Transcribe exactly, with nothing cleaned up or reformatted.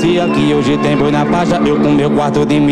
anuncia que hoje tem boi na faixa. Eu com meu quarto de